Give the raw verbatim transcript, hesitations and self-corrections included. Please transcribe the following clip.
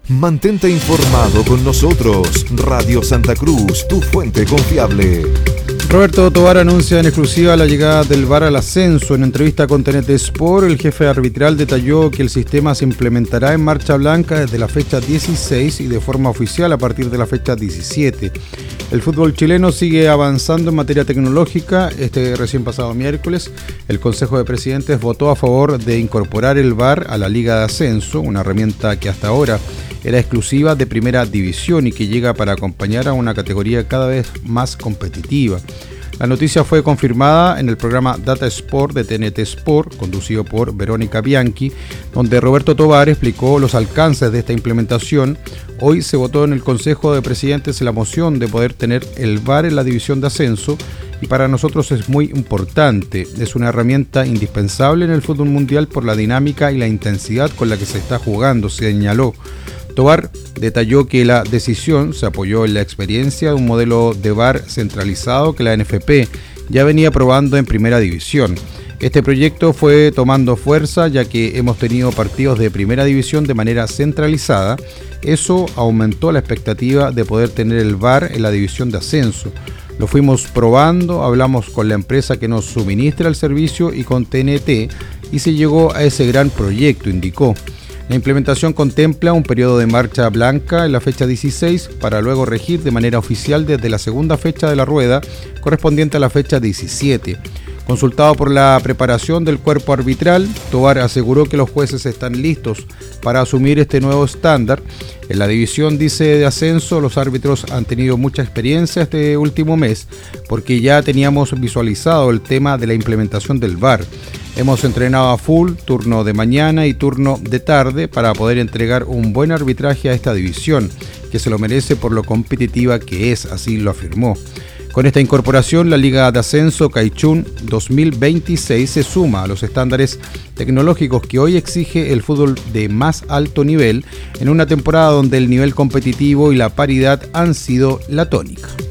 Mantente informado con nosotros. Radio Santa Cruz, tu fuente confiable. Roberto Tovar anuncia en exclusiva la llegada del V A R al ascenso. En entrevista con T N T Sport, el jefe arbitral detalló que el sistema se implementará en marcha blanca desde la fecha dieciséis y de forma oficial a partir de la fecha diecisiete. El fútbol chileno sigue avanzando en materia tecnológica. Este recién pasado miércoles, el Consejo de Presidentes votó a favor de incorporar el V A R a la Liga de Ascenso, una herramienta que hasta ahora era exclusiva de Primera División y que llega para acompañar a una categoría cada vez más competitiva. La noticia fue confirmada en el programa Data Sport de T N T Sport, conducido por Verónica Bianchi, donde Roberto Tovar explicó los alcances de esta implementación. Hoy se votó en el Consejo de Presidentes la moción de poder tener el V A R en la división de ascenso, y para nosotros es muy importante. Es una herramienta indispensable en el fútbol mundial por la dinámica y la intensidad con la que se está jugando, señaló. Tovar detalló que la decisión se apoyó en la experiencia de un modelo de V A R centralizado que la N F P ya venía probando en Primera División. Este proyecto fue tomando fuerza ya que hemos tenido partidos de Primera División de manera centralizada. Eso aumentó la expectativa de poder tener el V A R en la división de ascenso. Lo fuimos probando, hablamos con la empresa que nos suministra el servicio y con T N T y se llegó a ese gran proyecto, indicó. La implementación contempla un periodo de marcha blanca en la fecha dieciséis para luego regir de manera oficial desde la segunda fecha de la rueda, correspondiente a la fecha diecisiete. Consultado por la preparación del cuerpo arbitral, Tovar aseguró que los jueces están listos para asumir este nuevo estándar. En la división, dice, de ascenso, los árbitros han tenido mucha experiencia este último mes porque ya teníamos visualizado el tema de la implementación del V A R. Hemos entrenado a full, turno de mañana y turno de tarde, para poder entregar un buen arbitraje a esta división, que se lo merece por lo competitiva que es, así lo afirmó. Con esta incorporación, la Liga de Ascenso Caichún dos mil veintiséis se suma a los estándares tecnológicos que hoy exige el fútbol de más alto nivel, en una temporada donde el nivel competitivo y la paridad han sido la tónica.